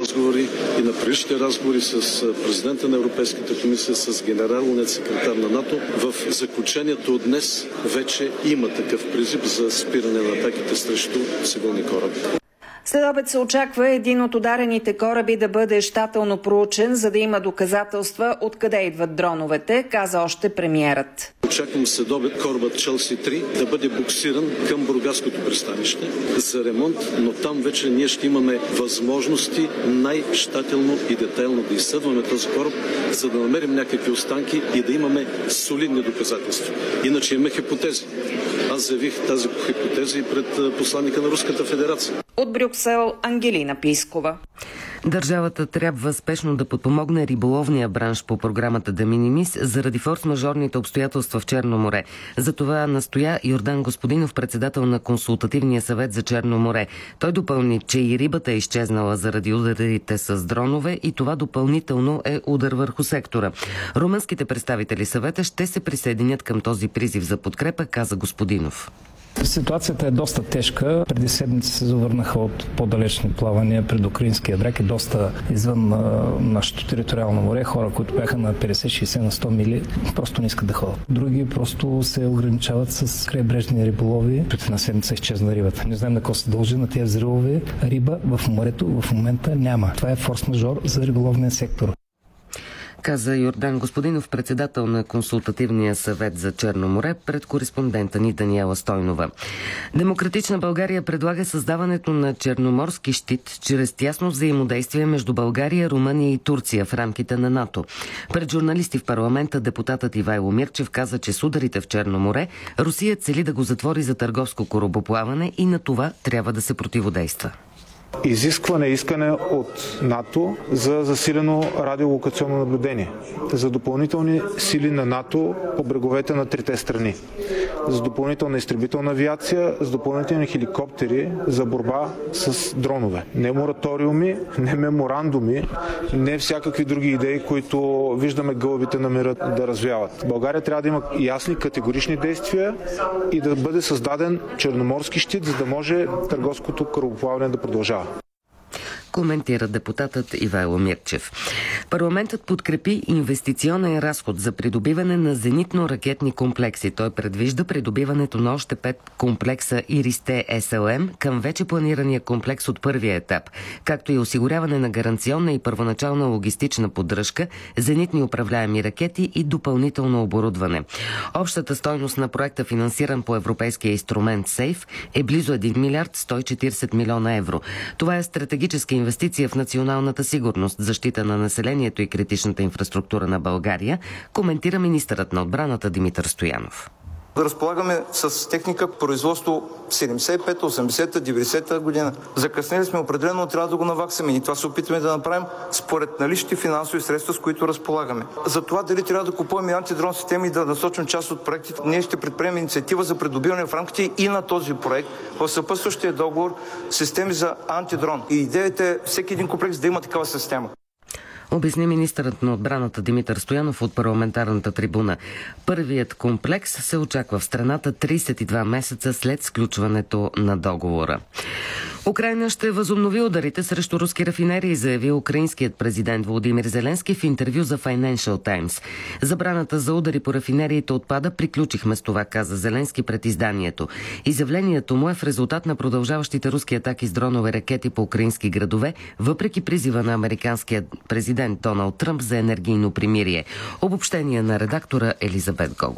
разговори и на предишните разговори с президента на Европейската комисия, с генералният секретар на НАТО. В заключението от днес вече има такъв призив за спиране на атаките срещу цивилни кораби. След обед се очаква един от ударените кораби да бъде щателно проучен, за да има доказателства откъде идват дроновете, каза още премиерът. Очаквам след обед корабът Челси 3 да бъде буксиран към Бургаското пристанище за ремонт, но там вече ние ще имаме възможности най-щателно и детайлно да изследваме този кораб, за да намерим някакви останки и да имаме солидни доказателства. Иначе имаме хипотези. Аз заявих тази хипотеза и пред посланника на Руската федерация. От Брюксел Ангелина Пискова. Държавата трябва спешно да подпомогне риболовния бранш по програмата De Minimis заради форс-мажорните обстоятелства в Черно море. За това настоя Йордан Господинов, председател на Консултативния съвет за Черно море. Той допълни, че и рибата е изчезнала заради ударите с дронове и това допълнително е удар върху сектора. Румънските представители съвета ще се присъединят към този призив за подкрепа, каза Господинов. Ситуацията е доста тежка. Преди седмица се завърнаха от по-далечни плавания пред украинския бряг и доста извън нашето териториално море. Хора, които бяха на 50-60 на 100 мили, просто не искат да ходят. Други просто се ограничават с крайбрежни риболови. Преди една седмица изчезна рибата. Не знам на какво се дължи на тези взривове. Риба в морето в момента няма. Това е форс-мажор за риболовния сектор, каза Йордан Господинов, председател на Консултативния съвет за Черно море, пред кореспондента ни Даниела Стойнова. Демократична България предлага създаването на черноморски щит чрез тясно взаимодействие между България, Румъния и Турция в рамките на НАТО. Пред журналисти в парламента депутатът Ивайло Мирчев каза, че с ударите в Черно море Русия цели да го затвори за търговско корабоплаване и на това трябва да се противодейства. Искане от НАТО за засилено радиолокационно наблюдение, за допълнителни сили на НАТО по бреговете на трите страни, за допълнителна изтребителна авиация, за допълнителни хеликоптери за борба с дронове. Не мораториуми, не меморандуми, не всякакви други идеи, които виждаме гълъбите на мира да развяват. България трябва да има ясни, категорични действия и да бъде създаден черноморски щит, за да може търговското корабоплаване да продължава. Коментира депутатът Ивайло Мирчев. Парламентът подкрепи инвестиционен разход за придобиване на зенитно-ракетни комплекси. Той предвижда придобиването на още 5 комплекса Иристе СЛМ към вече планирания комплекс от първия етап, както и осигуряване на гаранционна и първоначална логистична поддръжка, зенитни управляеми ракети и допълнително оборудване. Общата стойност на проекта, финансиран по европейския инструмент СЕЙФ, е близо 1 милиард 140 милиона евро. Това е стратегическа инвестиция в националната сигурност, защита на населението и критичната инфраструктура на България, коментира министърът на отбраната Димитър Стоянов. Разполагаме с техника производство 75-та, 80-та, 90-та година. Закъснели сме определено, трябва да го наваксаме и това се опитваме да направим според наличните финансови средства, с които разполагаме. За това дали трябва да купуваме антидрон системи и да насочим част от проектите, ние ще предприемем инициатива за придобиване в рамките и на този проект в съпътстващия договор системи за антидрон. И идеята е всеки един комплекс да има такава система. Обясни министърът на отбраната Димитър Стоянов от парламентарната трибуна. Първият комплекс се очаква в страната 32 месеца след сключването на договора. Украйна ще възобнови ударите срещу руски рафинерии, заяви украинският президент Володимир Зеленски в интервю за Financial Times. Забраната за удари по рафинериите отпада, приключихме с това, каза Зеленски пред изданието. Изявлението му е в резултат на продължаващите руски атаки с дронове ракети по украински градове, въпреки призива на американския президент Доналд Тръмп за енергийно примирие. Обобщение на редактора Елизабет Гого.